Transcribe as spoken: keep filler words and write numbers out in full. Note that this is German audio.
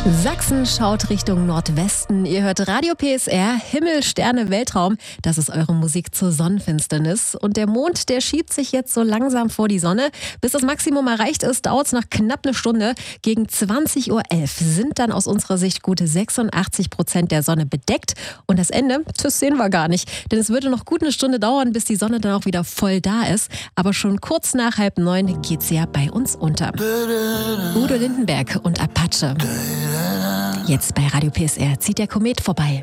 Sachsen schaut Richtung Nordwesten. Ihr hört Radio P S R, Himmel, Sterne, Weltraum. Das ist eure Musik zur Sonnenfinsternis. Und der Mond, der schiebt sich jetzt so langsam vor die Sonne. Bis das Maximum erreicht ist, dauert es noch knapp eine Stunde. Gegen zwanzig Uhr elf sind dann aus unserer Sicht gute sechsundachtzig Prozent der Sonne bedeckt. Und das Ende, das sehen wir gar nicht. Denn es würde noch gut eine Stunde dauern, bis die Sonne dann auch wieder voll da ist. Aber schon kurz nach halb neun geht sie ja bei uns unter. Udo Lindenberg und Apache. Jetzt bei Radio P S R zieht der Komet vorbei.